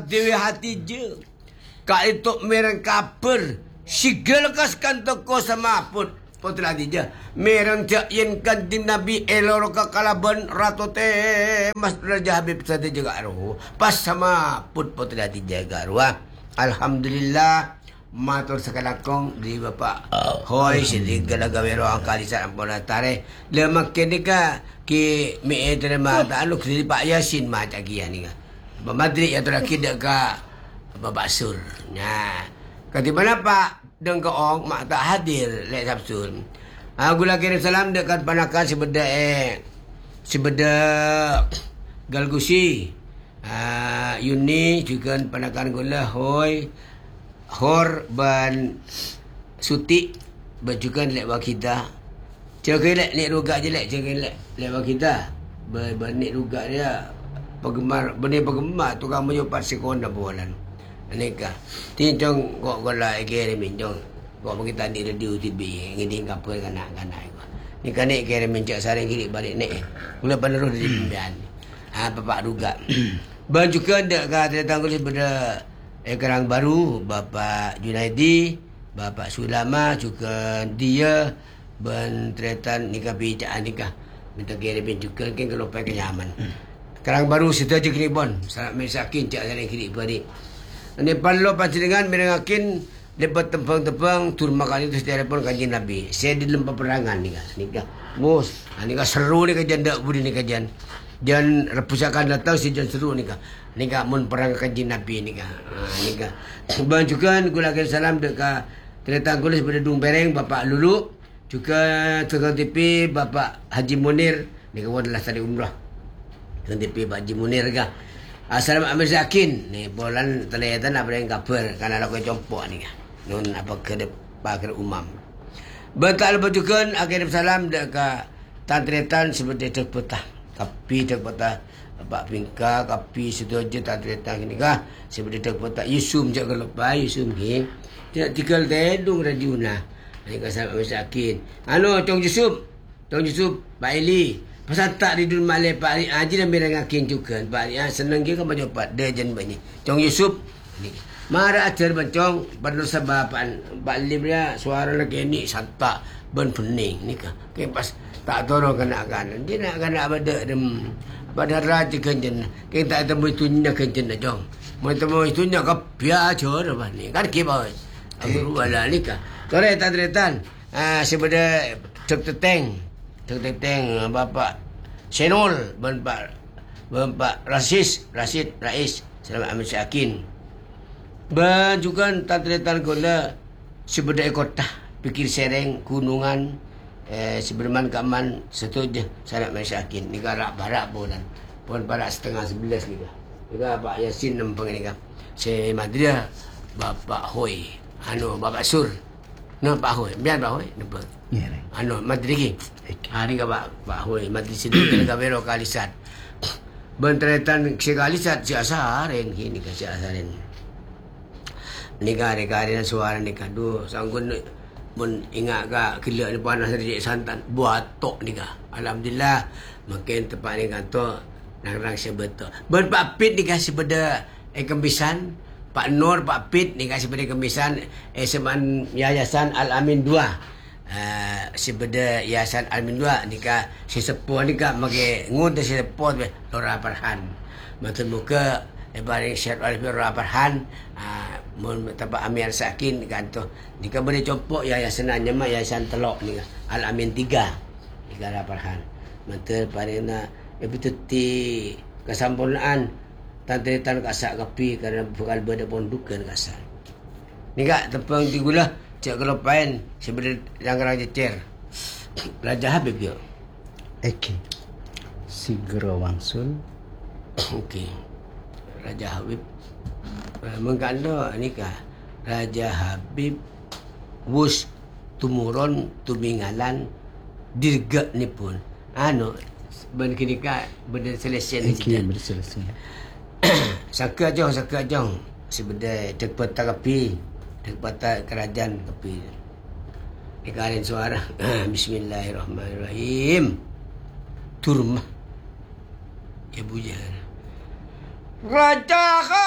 dewi hati je. Kak itu mereng kaper. Sigelkaskan toko sama pun. Putra dia. Mereng cak yen kanjeng Nabi elor ke kalaban ratu teh. Mas Raja Habib saja juga roh. Pas sama put putra dia garwa. Alhamdulillah. Matur sekalakong di Bapak Hoy sili galagawero ang kalisan ang ponatare le makin ka ki mi terima ta anu ki Pak Yasin ma cagian ni ka Madrid ya terakhir dak ka Bapak Sur nah kati mana Pak deng ko ong mak tak hadir le Sabsun gula kirim salam dekat panakan sebeda Galgusi Yuni juga panakan gula Hoy Hor ban Suti bajukan lek wakita. Jaga lek nek ruga je lek jaga lek wakita. Banik ruga dia penggemar benih penggemar tukang menyopat sekon bulan. Anika. Tincong kok gola kirimin jong. Kok kita di radio TV ngiding kapal kanak-kanak ko. Ni kanek kirimin cak sareng kiri balik nek. Mula paneruh di pimpian. Bapak ruga. Bajukan dak ka datang kulis pada Kerang Baru, Bapak Junaidi, Bapak Sulama juga dia bentretan nikah bijaan nikah. Minta kirimin juga kan kalau pakai nyaman. Kerang Baru situ aja kini bon. Sangat mesakin cak sana kiri balik. Ini perlu pancingan merengakin lepas tepang-tepang tur makan itu telepon kanjeng Nabi. Saya di lembah perangan nikah. Bos, nikah seru nikah janda budi nikah jan. Dan repusakan datang si jan seru nikah. Nikah mun perang kanjeng Nabi nikah. Nikah. Bang juga gula salam dekat terletak gulis pada Dung Bereng Bapak Lulu. Juga tukang TV Bapak Haji Munir nikah adalah tadi umrah. Tukang TV Pak Haji Munir kah. Assalamualaikum Zakin. Ni bolan terlihat apa yang kabar karena aku compok nikah. Nun apa ke depan umam. Betul bajukan akhir salam dekat tantretan seperti terpetah. Kapi terpetah Pak Pingka, kapi situ aja tak terletak ni kah. Seperti terpetah Yusum je kalau Pak Yusum ni. Tidak tinggal tedung radio nah. Ini kasar Zakin. Tong Yusuf. Tong Yusuf, Pak Eli. Pasal tak di dunia Malay Pak Ali aja dan merengakin juga. Pak Ali senang dia kan banyak Pak Dejan banyak. Tong Yusuf. Marah ajar bancong pada sebapan Pak Lim dia suara lagi ni santak ben pening ni kah. Pas tak tahu kena-kena. Dia nak kena pada raja kenjen. Kita tak temu itunya kenjen dah jong. Mau temu itunya ke biasa dah ni. Kan kibar. Aku wala ni kah. Tore tadretan. Sebenarnya Dr. Teng Bapak Senol Bapak Rashid Rais Selamat Ahmad Syakin. Bajukan tadretan gula sebenarnya kota pikir sereng gunungan Seberman Kaman setuju Syarat Masyakin ni karak barak bulan pun barak 10:30 ni kah Pak Yasin nempeng ni kah si Madria Bapak Hoy Bapak Sur Pak Hoy biar Pak Hoy nempeng Madri ni kah Pak Hoy Madri sini kena bero kalisat bentretan si kalisat si asaren ni kah si asaren nikah suara nikah sanggun mun ingat ka kila ni panas dari santan buat tok ni kah. Alhamdulillah makin tepat ni kantor nang sebetul. Ben Pak Pit ni kasih pada kembisan Pak Nur Pak Pit ni kasih pada kembisan Seman Yayasan Al Amin 2. Sebeda Yayasan Al Amin 2 ni kah si sepuh ni kah mage ngut si sepuh Lora Farhan. Matur muka bareng Syed Arif Lora Farhan mun tapak Amir Sakin kanto dika boleh compok yayasan nyama yayasan telok ni Al Amin 3 dika Farhan mantel parena betuti kesempurnaan tantretan kasak kapi karena bekal beda pondukan kasar nika tepang tigula cak kelopain sebenarnya rang-rang jecer Raja Habib yo Sigro Wangsul Raja Habib mengkanda nikah Raja Habib wus tumuron tumingalan dirga ni pun ben kinika benda selesai ni kita berselesai saka jong sebenarnya dekat kapi dekat kerajaan kapi dikarin suara Bismillahirrahmanirrahim turmah ya bujar Raja